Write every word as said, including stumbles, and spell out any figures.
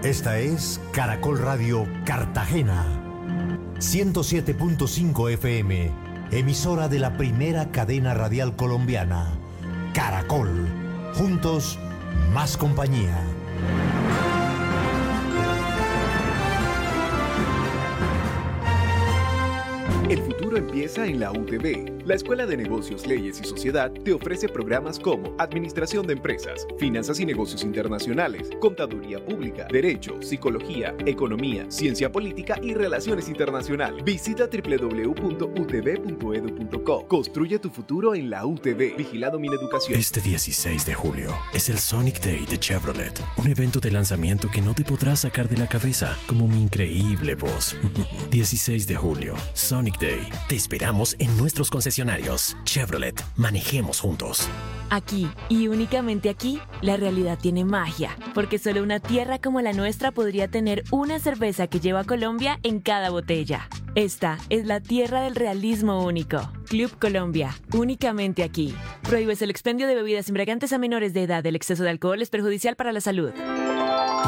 Esta es Caracol Radio Cartagena, ciento siete punto cinco F M, emisora de la primera cadena radial colombiana. Caracol, juntos, más compañía. El futuro empieza en la U T B. La Escuela de Negocios, Leyes y Sociedad te ofrece programas como Administración de Empresas, Finanzas y Negocios Internacionales, Contaduría Pública, Derecho, Psicología, Economía, Ciencia Política y Relaciones Internacionales. Visita doble u doble u doble u punto u t b punto e d u punto co. Construye tu futuro en la U T B. Vigilado Mineducación. Este dieciséis de julio es el Sonic Day de Chevrolet, un evento de lanzamiento que no te podrás sacar de la cabeza, como mi increíble voz. dieciséis de julio, Sonic Day. Te esperamos en nuestros concesionarios. Chevrolet, manejemos juntos. Aquí, y únicamente aquí, la realidad tiene magia, porque solo una tierra como la nuestra podría tener una cerveza que lleva Colombia en cada botella. Esta es la tierra del realismo único. Club Colombia, únicamente aquí. Prohíbes el expendio de bebidas embriagantes a menores de edad. El exceso de alcohol es perjudicial para la salud.